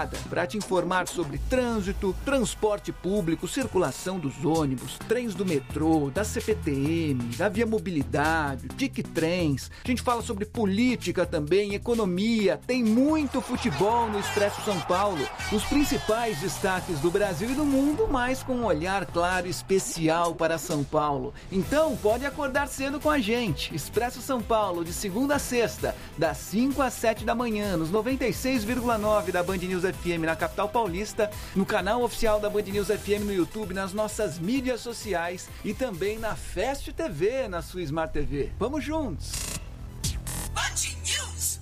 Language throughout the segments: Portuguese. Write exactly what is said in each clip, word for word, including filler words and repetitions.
madrugada para te informar sobre trânsito, transporte público, circulação dos ônibus, trens do metrô, da C P T M, da Via Mobilidade, Tic Trens. A gente fala sobre política também, economia, tem muito futebol no Expresso São Paulo. Os principais destaques do Brasil e do mundo, mas com um olhar claro e especial para São Paulo. Então, pode acordar cedo com a gente. Expresso São Paulo, de segunda a sexta, das cinco às sete da manhã, nos noventa e seis vírgula nove da Band News F M na capital paulista, no canal oficial da Band News F M no YouTube, nas nossas mídias sociais e também na Fast T V, na sua Smart T V. Vamos juntos! Band News.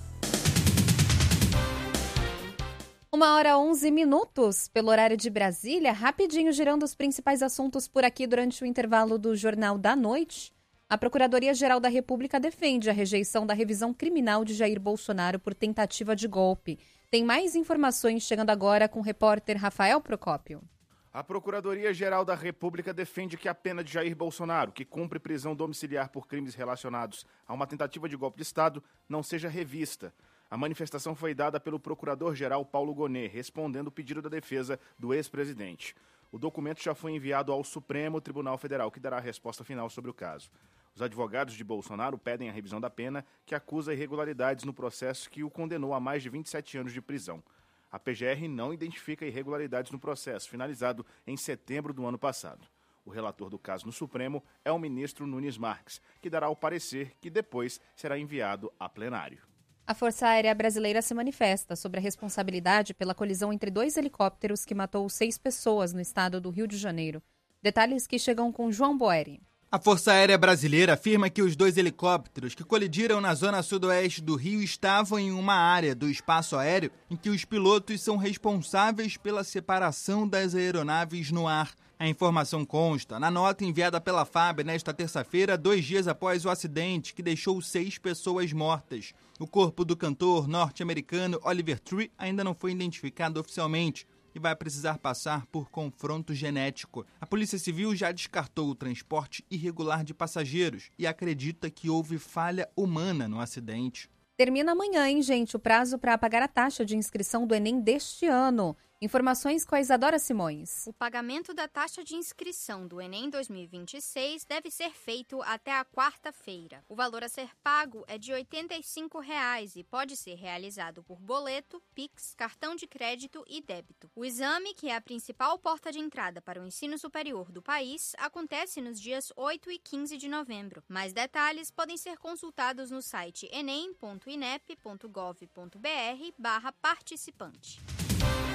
Uma hora onze minutos, pelo horário de Brasília, rapidinho girando os principais assuntos por aqui durante o intervalo do Jornal da Noite. A Procuradoria-Geral da República defende a rejeição da revisão criminal de Jair Bolsonaro por tentativa de golpe. Tem mais informações chegando agora com o repórter Rafael Procópio. A Procuradoria-Geral da República defende que a pena de Jair Bolsonaro, que cumpre prisão domiciliar por crimes relacionados a uma tentativa de golpe de Estado, não seja revista. A manifestação foi dada pelo Procurador-Geral Paulo Gonet, respondendo o pedido da defesa do ex-presidente. O documento já foi enviado ao Supremo Tribunal Federal, que dará a resposta final sobre o caso. Os advogados de Bolsonaro pedem a revisão da pena, que acusa irregularidades no processo que o condenou a mais de vinte e sete anos de prisão. A P G R não identifica irregularidades no processo, finalizado em setembro do ano passado. O relator do caso no Supremo é o ministro Nunes Marques, que dará o parecer que depois será enviado a plenário. A Força Aérea Brasileira se manifesta sobre a responsabilidade pela colisão entre dois helicópteros que matou seis pessoas no estado do Rio de Janeiro. Detalhes que chegam com João Boeri. A Força Aérea Brasileira afirma que os dois helicópteros que colidiram na zona sudoeste do Rio estavam em uma área do espaço aéreo em que os pilotos são responsáveis pela separação das aeronaves no ar. A informação consta na nota enviada pela F A B nesta terça-feira, dois dias após o acidente que deixou seis pessoas mortas. O corpo do cantor norte-americano Oliver Tree ainda não foi identificado oficialmente e vai precisar passar por confronto genético. A Polícia Civil já descartou o transporte irregular de passageiros e acredita que houve falha humana no acidente. Termina amanhã, hein, gente, o prazo para pagar a taxa de inscrição do Enem deste ano. Informações com a Isadora Simões. O pagamento da taxa de inscrição do Enem dois mil e vinte e seis deve ser feito até a quarta-feira. O valor a ser pago é de oitenta e cinco reais e pode ser realizado por boleto, Pix, cartão de crédito e débito. O exame, que é a principal porta de entrada para o ensino superior do país, acontece nos dias oito e quinze de novembro. Mais detalhes podem ser consultados no site enem ponto inep ponto gov ponto br barra participante.